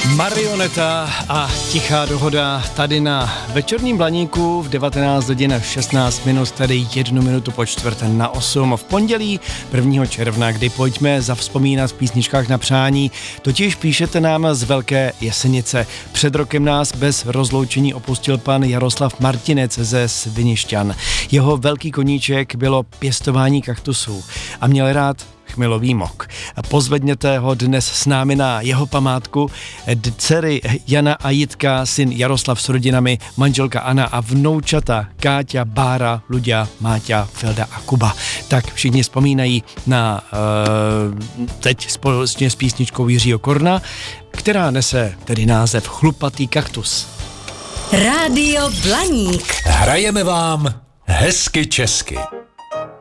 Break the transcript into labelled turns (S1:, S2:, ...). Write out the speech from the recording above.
S1: Marioneta a tichá dohoda tady na Večerním Blaníku v 19 hodin 16 minut, tedy 1 minutu po 7:45 v pondělí 1. června, kdy pojďme zavzpomínat v písničkách na přání. Totiž píšete nám z Velké Jesenice. Před rokem nás bez rozloučení opustil pan Jaroslav Martinec ze Svinišťan. Jeho velký koníček bylo pěstování kaktusů a měl rád chmilový mok. Pozvedněte ho dnes s námi na jeho památku. Dcery Jana a Jitka, syn Jaroslav s rodinami, manželka Anna a vnoučata Káťa, Bára, Luďa, Máťa, Felda a Kuba. Tak všichni vzpomínají na teď společně s písničkou Jiřího Korna, která nese tedy název Chlupatý kaktus.
S2: Rádio Blaník.
S3: Hrajeme vám hezky česky.